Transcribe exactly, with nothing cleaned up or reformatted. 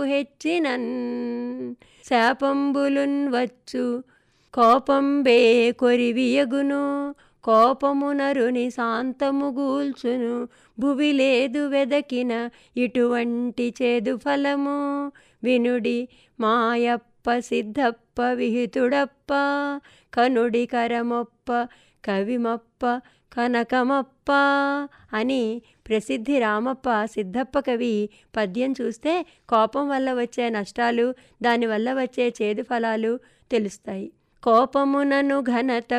హెచ్చినన్ శాపంబులున్ వచ్చు కోపంబే కొరివియగును కోపము నరుని శాంతము గూల్చును భువి లేదు వెదకిన ఇటువంటి చేదు ఫలము వినుడి మాయప్ప సిద్ధప్ప విహితుడప్ప కనుడి కరమొప్ప కవిమప్ప కనకమప్ప అని ప్రసిద్ధి రామప్ప సిద్ధప్ప కవి పద్యం చూస్తే కోపం వల్ల వచ్చే నష్టాలు దానివల్ల వచ్చే చేదు ఫలాలు తెలుస్తాయి. కోపమునను ఘనత